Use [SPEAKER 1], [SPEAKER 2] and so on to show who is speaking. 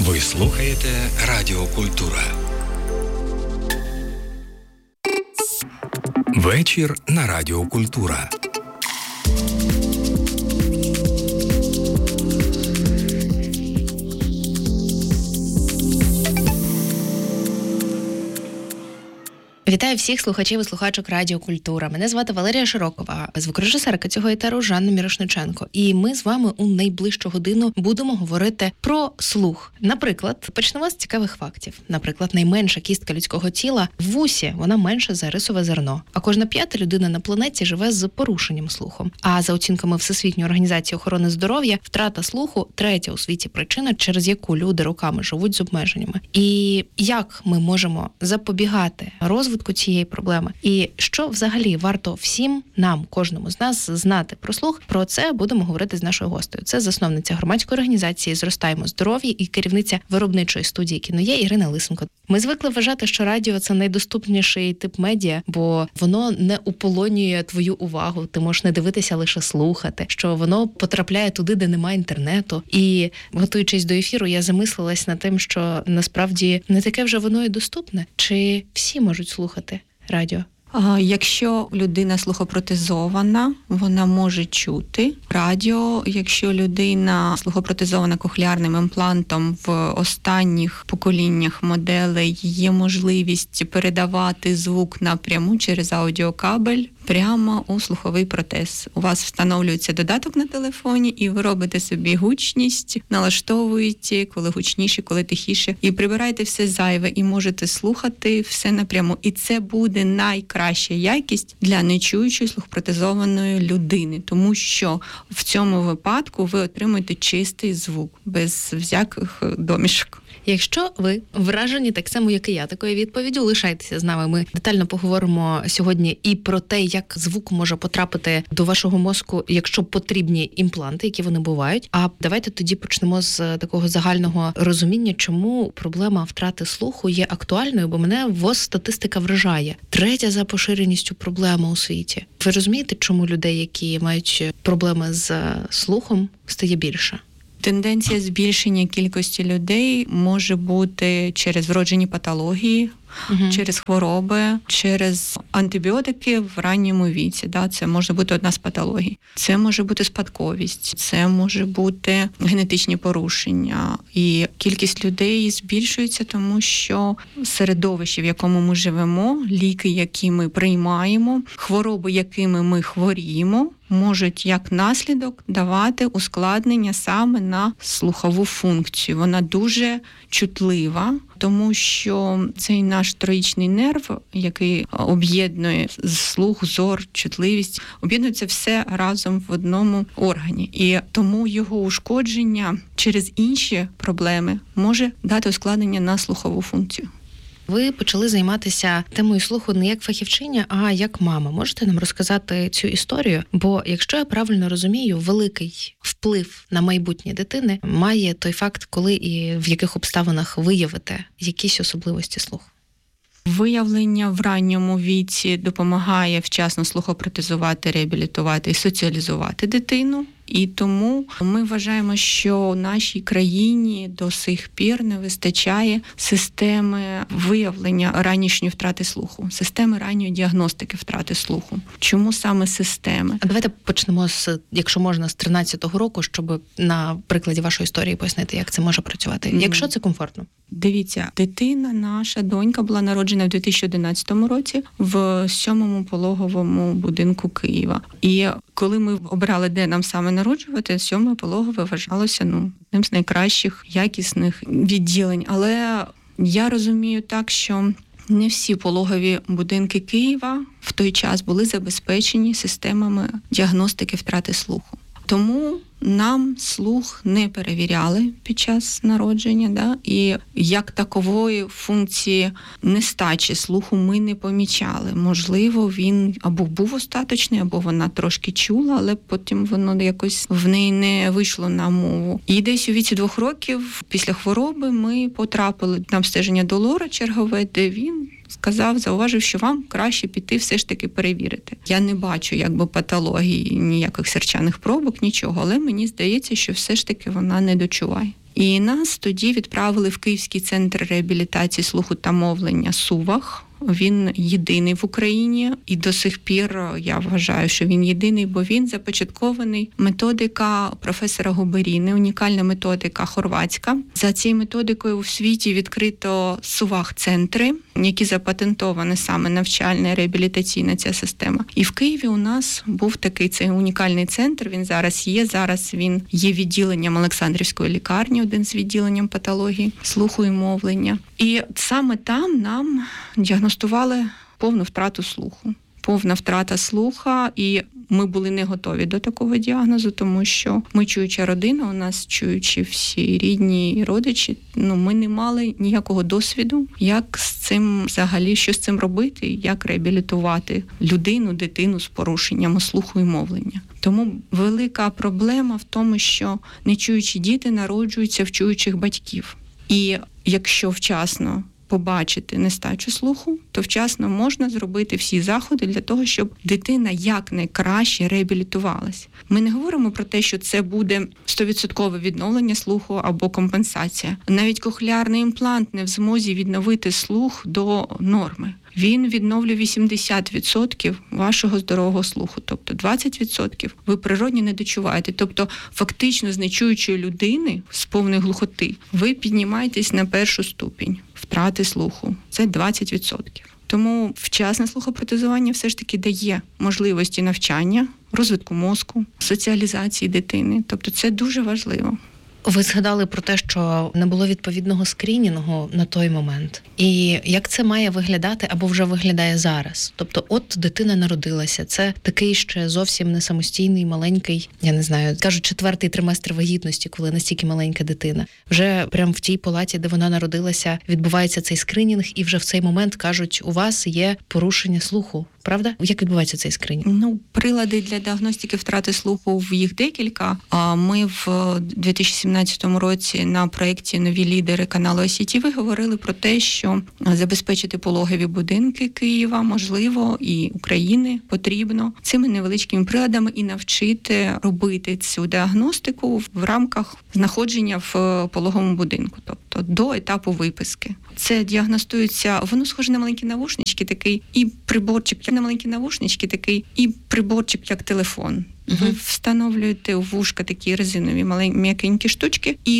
[SPEAKER 1] Ви слухаєте Радіо Культура. Вечір на Радіо Культура.
[SPEAKER 2] Вітаю всіх слухачів і слухачок Радіо Культура. Мене звати Валерія Широкова, звукорежисерка цього етеру Жанна Мірошниченко. І ми з вами у найближчу годину будемо говорити про слух. Наприклад, почнемо з цікавих фактів. Наприклад, найменша кістка людського тіла в вусі, вона менша за рисове зерно. А кожна п'ята людина на планеті живе з порушенням слуху. А за оцінками Всесвітньої організації охорони здоров'я, втрата слуху – третя у світі причина, через яку люди роками живуть з обмеженнями. І як ми можемо запобігати розвитку цієї проблеми? І що взагалі варто всім нам, кожному з нас, знати про слух? Про це будемо говорити з нашою гостею. Це засновниця громадської організації «Зростаємо здоров'я» і керівниця виробничої студії «Кіноє» Ірина Лисенко. Ми звикли вважати, що радіо – це найдоступніший тип медіа, бо воно не уполонює твою увагу, ти можеш не дивитися, лише слухати, що воно потрапляє туди, де немає інтернету. І, готуючись до ефіру, я замислилась над тим, що насправді не таке вже воно і доступне. Чи всі можуть слухати радіо?
[SPEAKER 3] Якщо людина слухопротезована, вона може чути радіо. Якщо людина слухопротезована кохлеарним імплантом, в останніх поколіннях моделей є можливість передавати звук напряму через аудіокабель прямо у слуховий протез. У вас встановлюється додаток на телефоні, і ви робите собі гучність, налаштовуєте, коли гучніше, коли тихіше, і прибираєте все зайве, і можете слухати все напряму. І це буде найкраща якість для нечуючої слухопротезованої людини, тому що в цьому випадку ви отримуєте чистий звук, без всяких домішок.
[SPEAKER 2] Якщо ви вражені так само, як і я, такою відповіддю, лишайтеся з нами. Ми детально поговоримо сьогодні і про те, як звук може потрапити до вашого мозку, якщо потрібні імпланти, які вони бувають. А давайте тоді почнемо з такого загального розуміння, чому проблема втрати слуху є актуальною, бо мене ВОЗ статистика вражає. Третя за поширеністю проблема у світі. Ви розумієте, чому людей, які мають проблеми з слухом, стає більше?
[SPEAKER 3] Тенденція збільшення кількості людей може бути через вроджені патології, через хвороби, через антибіотики в ранньому віці. Це може бути одна з патологій. Це може бути спадковість, це може бути генетичні порушення. І кількість людей збільшується, тому що середовище, в якому ми живемо, ліки, які ми приймаємо, хвороби, якими ми хворіємо, можуть як наслідок давати ускладнення саме на слухову функцію. Вона дуже чутлива, тому що цей наш троїчний нерв, який об'єднує слух, зор, чутливість, об'єднується все разом в одному органі. І тому його ушкодження через інші проблеми може дати ускладнення на слухову функцію.
[SPEAKER 2] Ви почали займатися темою слуху не як фахівчиня, а як мама. Можете нам розказати цю історію? Бо, якщо я правильно розумію, великий вплив на майбутнє дитини має той факт, коли і в яких обставинах виявити якісь особливості слуху.
[SPEAKER 3] Виявлення в ранньому віці допомагає вчасно слухопротезувати, реабілітувати і соціалізувати дитину. І тому ми вважаємо, що в нашій країні до сих пір не вистачає системи виявлення ранішньої втрати слуху, системи ранньої діагностики втрати слуху. Чому саме системи?
[SPEAKER 2] А давайте почнемо з, якщо можна, з 13-го року, щоб на прикладі вашої історії пояснити, як це може працювати, якщо це комфортно.
[SPEAKER 3] Дивіться, дитина, наша донька, була народжена в 2011 році в 7-му пологовому будинку Києва. І коли ми обирали, де нам саме народжувати, 7-ме пологове вважалося одним з найкращих якісних відділень. Але я розумію так, що не всі пологові будинки Києва в той час були забезпечені системами діагностики втрати слуху. Тому нам слух не перевіряли під час народження, і як такової функції нестачі слуху ми не помічали. Можливо, він або був остаточний, або вона трошки чула, але потім воно якось в неї не вийшло на мову. І десь у віці 2 років після хвороби ми потрапили на обстеження до лора чергове, де він зауважив, що вам краще піти все ж таки перевірити. Я не бачу патології, ніяких серчаних пробок, нічого, але мені здається, що все ж таки вона не дочуває. І нас тоді відправили в Київський центр реабілітації слуху та мовлення «Сувах». Він єдиний в Україні, і до сих пір я вважаю, що він єдиний, бо він започаткований. Методика професора Губеріни, унікальна методика хорватська. За цією методикою у світі відкрито Сувах-центри, які запатентовані саме навчальна, реабілітаційна ця система. І в Києві у нас був такий цей унікальний центр, він зараз є. Зараз він є відділенням Олександрівської лікарні, один з відділенням патології слуху і мовлення. І саме там нам діагностували повну втрату слуху. Повна втрата слуха, і ми були не готові до такого діагнозу, тому що ми чуюча родина, у нас чуючі всі рідні і родичі, ми не мали ніякого досвіду, як з цим взагалі, що з цим робити, як реабілітувати людину, дитину з порушеннями слуху і мовлення. Тому велика проблема в тому, що нечуючі діти народжуються в чуючих батьків. І якщо вчасно побачити нестачу слуху, то вчасно можна зробити всі заходи для того, щоб дитина якнайкраще реабілітувалась. Ми не говоримо про те, що це буде 100% відновлення слуху або компенсація. Навіть кохлеарний імплант не в змозі відновити слух до норми. Він відновлює 80% вашого здорового слуху, тобто 20% ви природні не дочуваєте. Тобто фактично з нечуючої людини з повної глухоти ви піднімаєтесь на першу ступінь втрати слуху. Це 20%. Тому вчасне слухопротезування все ж таки дає можливості навчання, розвитку мозку, соціалізації дитини. Тобто це дуже важливо.
[SPEAKER 2] Ви згадали про те, що не було відповідного скрінінгу на той момент. І як це має виглядати або вже виглядає зараз? Тобто от дитина народилася, це такий ще зовсім не самостійний, маленький, я не знаю, кажуть, 4-й триместр вагітності, коли настільки маленька дитина. Вже прямо в тій палаті, де вона народилася, відбувається цей скринінг, і вже в цей момент кажуть, у вас є порушення слуху. Правда? Як відбувається цей скринінг?
[SPEAKER 3] Прилади для діагностики втрати слуху, їх декілька. Ми в 2017 році на проєкті «Нові лідери» каналу ICTV говорили про те, що забезпечити пологові будинки Києва можливо і України потрібно цими невеличкими приладами і навчити робити цю діагностику в рамках знаходження в пологовому будинку, тобто до етапу виписки. Це діагностується, воно схоже на маленькі навушнички, такий і приборчик, на маленькі навушнички, такий і приборчик, як телефон. Ви встановлюєте у вушка такі резинові маленькі м'якенькі штучки і